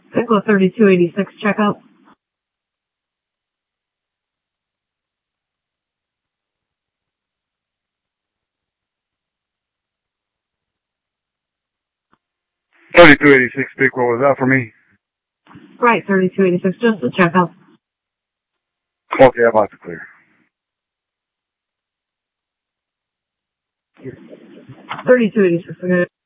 Pickle 3286 checkup. $32.86, Pick, what was that for me? Right, 3286, just a checkup. Okay, I'm about to clear. 3286, okay.